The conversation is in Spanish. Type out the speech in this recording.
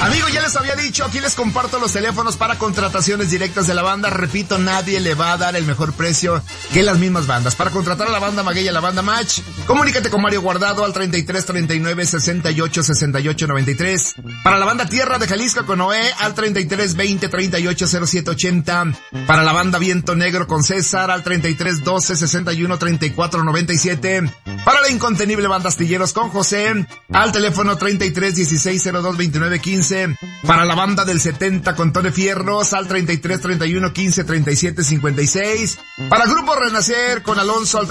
Amigo, ya les había dicho, aquí les comparto los teléfonos para contrataciones directas de la banda. Repito, nadie le va a dar el mejor precio que las mismas bandas. Para contratar a la banda Maguey y a la banda Match, comunícate con Mario Guardado al 33 39 68 68 93. Para la banda Tierra de Jalisco con Noé al 33 20 38 07 80. Para la banda Viento Negro con César al 33 12 61 34 97. Para la incontenible banda Astilleros con José al teléfono 33 16 02 29 15. Para la banda del 70 con Tone Fierros al 33 31 15 37 56. Para Grupo Renacer con Alonso al